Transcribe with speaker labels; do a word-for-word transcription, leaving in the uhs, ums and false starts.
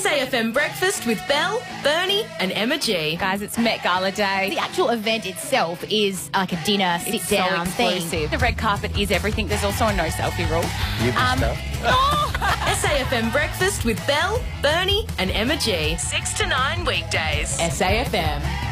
Speaker 1: A F M Breakfast with Belle, Bernie and Emma G.
Speaker 2: Guys, it's Met Gala Day.
Speaker 3: The actual event itself is like a dinner,
Speaker 2: It's
Speaker 3: sit-down
Speaker 2: so
Speaker 3: thing.
Speaker 2: exclusive. The red carpet is everything. There's also a no selfie rule.
Speaker 4: You can stuff.
Speaker 1: S A F M Breakfast with Belle, Bernie and Emma G. six to nine weekdays.
Speaker 5: S A F M.